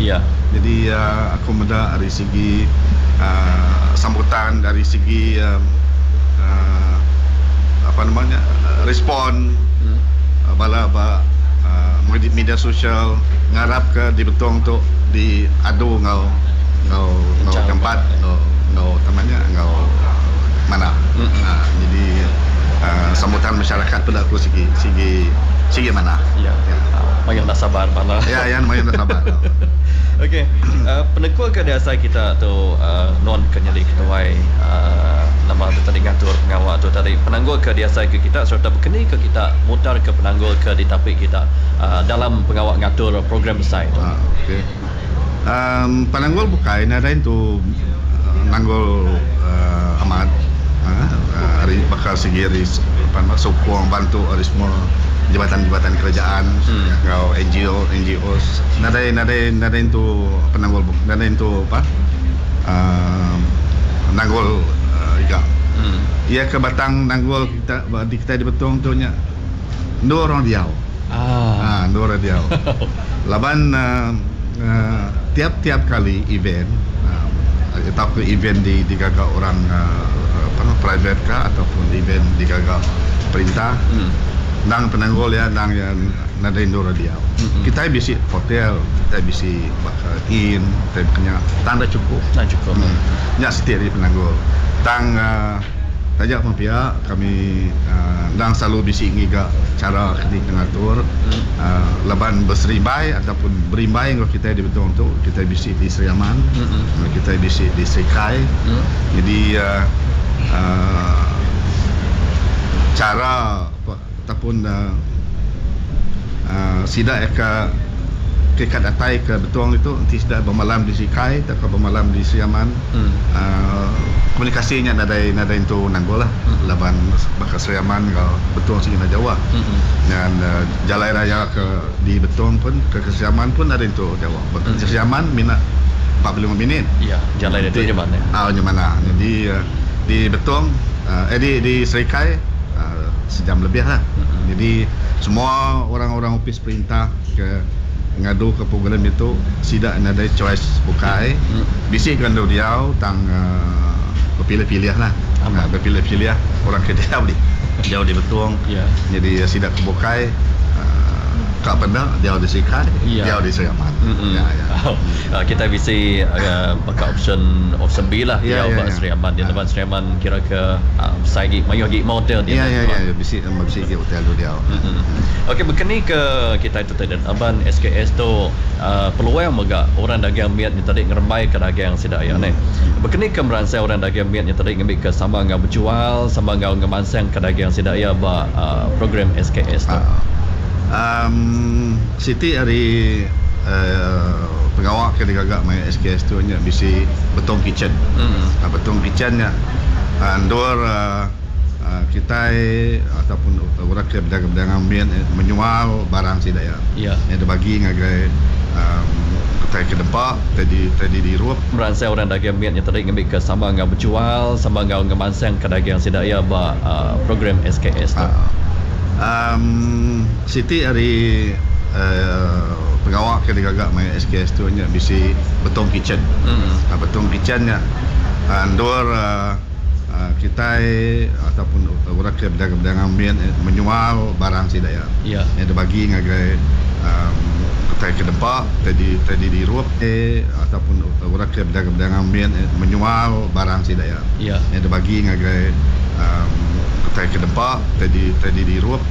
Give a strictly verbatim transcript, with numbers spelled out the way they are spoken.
Iya. Jadi uh, aku muda dari segi uh, sambutan, dari segi uh, uh, apa namanya uh, respon hmm. uh, bala ba uh, media sosial ngarap ke di betong untuk diadu ngau ngau ngau tempat ngau ngau namanya ngau mana. Hmm. Uh, jadi uh, sambutan masyarakat pada aku segi segi segi mana. Ya. Ya. Mayang nak sabar pala. Ya, ya, mayang nak sabar. Okey, uh, penekul ke dasa kita tu uh, non kenyali ketuai uh, nama tu tadi ngatur pengawal tu tadi penanggul ke dasa ke kita serta berkeni ke kita mutar ke penanggul ke di tapik kita uh, dalam pengawal ngatur program besar tu. Ah, okey. Um, penanggul bukan ada itu uh, nanggul uh, amat uh, hari bakal segi hari sokong bantu hari semua jabatan-jabatan kerajaan, hmm. kau N G O, N G Os, nada nada nada itu penanggul, nada itu apa? Uh, nanggul uh, juga. Hmm. Ia ke batang nanggul kita di kita di Betong tu nya dua orang diau. Ah, ah dua orang diau. Laban uh, uh, tiap-tiap kali event, uh, atau ke event di digagak orang uh, apa private kah ataupun event digagak perintah. Hmm. Nang penanggul ya, nang yang nada Indora dia. Mm-hmm. Kita bisi hotel, kita bisi bakal in, kita punya tanda cukup. Tanda cukup. Hmm. Nya setia di penanggul. Tang uh, tajak pihak kami uh, nang selalu bisi ngiga cara kita ngatur. Mm. Uh, laban berseribai ataupun berimbai kalau kita di betul untuk kita bisi di Sri Aman, mm-hmm. kita bisi di Sri Kai. Mm. Jadi uh, uh, cara ataupun uh, uh, sidak ke kekat atai ke betuang itu nanti sidak bermalam di Sikai atau bermalam di Siaman. Hmm. Uh, komunikasinya ada ada itu nanggol lah. Hmm. Laban bakal Siaman kalau betuang sini nak Jawa. Hmm. Dan uh, jalan raya ke di betuang pun ke Siaman pun ada itu Jawa. Bakal hmm. Siaman minat empat puluh lima minit. Iya, jalan itu di mana? Ah, di mana? Hmm. Jadi uh, di betuang uh, eh di di Sikai sejam lebih lah. Mm-hmm. Jadi semua orang-orang ofis perintah ke ngadu ke program itu sidak ada choice bukai. Mm-hmm. Bisikan dia tang uh, berpilih-pilih lah. Uh, berpilih-pilih orang ke dia di jauh di Betuang. Yeah. Jadi uh, sidak ke bukai tak pernah jauh di Sikai, yeah. jauh di Sri Aman. Mm-hmm. Ya, ya. Oh, uh, kita bisi uh, pakai option option B lah yeah, jauh yeah, yeah, Sri Aman di depan yeah. Sri Aman kira ke uh, sagi mayu gi hotel dia. Ya ya ya bisi bisi gi hotel tu dia. Okey berkeni ke kita itu tadi aban S K S tu uh, peluang mega orang dagang miat ni tadi ngerembai ke dagang sidak ya ni. Berkeni ke meransai orang dagang miat ni tadi ngambil ke sama ngau berjual sama ngau ngemansang ke dagang sidak ya ba uh, program S K S tu. Uh. Um, Siti hari uh, pengawal ke digagak main S K S tu nya bisi Betong Kitchen. Mm-hmm. Uh, Betong Kitchen nya andor uh, uh, kita ataupun orang ke pedagang-pedagang mian menjual barang si daya. Ya. Yeah. Yang dibagi ngagai um, kita ke depan tadi tadi di ruap meransai orang dagang mian yang tadi ngambil ke sama ngau berjual sama ngau ngemansang ke dagang si daya ba uh, program S K S tu. Uh. Um, Siti hari uh, pengawal ke digagak main S K S tu nya bisi Betong Kitchen. Mm-hmm. Uh, Betong Kitchen nya andor uh, uh, kita ataupun orang ke pedagang-pedagang mian menjual barang si daya. Yeah. Yang dibagi ngagai um, kita ke depan tadi tadi di ruap eh ataupun orang ke pedagang-pedagang mian menjual barang si daya. Yeah. Yang dibagi ngagai um, kita ke depan tadi tadi di ruap